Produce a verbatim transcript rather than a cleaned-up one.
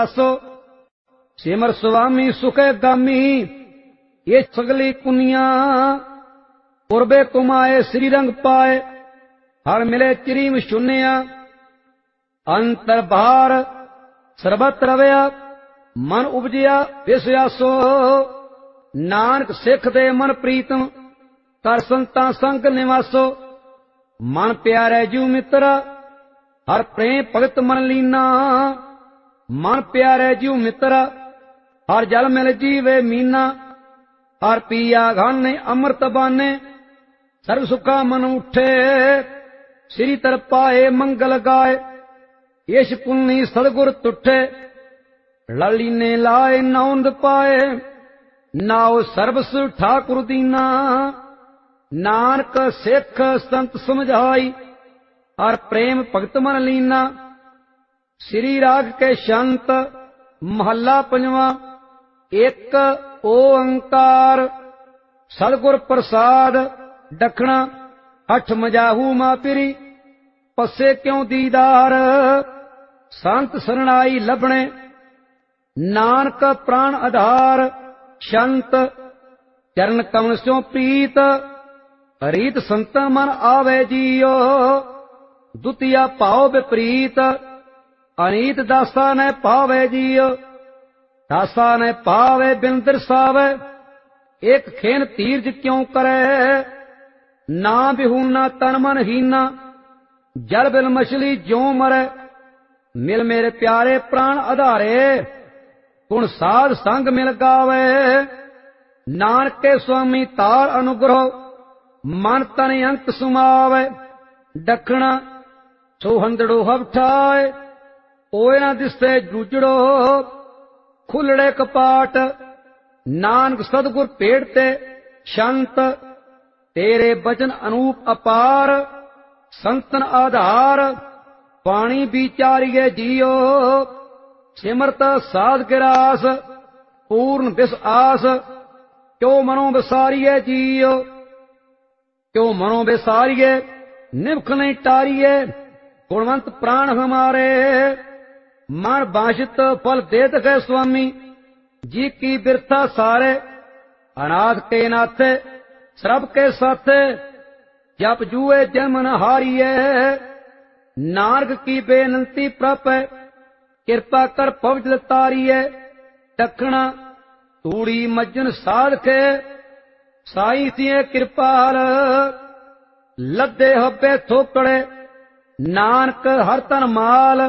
असो सिमर स्वामी सुखे गामी ये सगली कुनिया पूर्बे कुमाए श्री रंग पाए हर मिले चिरीम शून्या अंतर बाहर सरबत रवया मन उपजिया विश्वासो नानक सिख दे मन प्रीतम कर संता संग निवासो मन प्यारे जू मित्रा हर प्रेम भगत मन लीना मन प्यारे जू मित्रा हर जल मिल जीवे मीना हर पिया घाने अमृत बाने सर्व सुखा मन उठे श्री तर पाए मंगल गाए यश पुन्नी सदगुर तुठे लली ने लाए नौंद पाए नाओ सर्वस ठाकुर दीना नानक सिख संत समझाई हर प्रेम भगत मन लीना श्री राग के शांत महला पंजवा एक ओंकार सदगुर प्रसाद दखना अठ मजाहू मापिरी पसे क्यों दीदार संत सरणाई लभणे नानक प्राण आधार शंत चरण कमल स्यों प्रीत रीत संत मन आवे जियो दुतिया पाओ विपरीत अनीत दासा ने पावे जियो दासा ने पावे बिन दर्शावे एक खेन तीर्ज क्यों करे ना बिहूना तन मन हीना जल बिल मछली ज्यों मरे मिल मेरे प्यारे प्राण आधारे गुण साध संग मिल गावे नानक के स्वामी तार अनुग्रह मन तन अंत सुमावे दखना सोहंदड़ो हवठाए ओए ना दिसे जूजड़ो खुलड़े कपाट नानक सदगुर पेड़ते शांत तेरे बचन अनूप अपार संतन आधार पानी विचारिए जियो सिमरत साध गिरास पूर्ण विस आस क्यों मनो विसारिए जियो क्यों मनो विसारिए निभख नहीं टारिए गुणवंत प्राण हमारे मन बांशित फल देत गए स्वामी जी की बिरथा सारे अनाथ के नाथे सब के साथे जप जुए जन्म न हारिए नानक की बेनंती प्रप कृपा कर पवज तारिए दखना तूड़ी मज्जन साध के साई सिए कृपाल लद्दे हब्बे थोकड़े नानक हर तन माल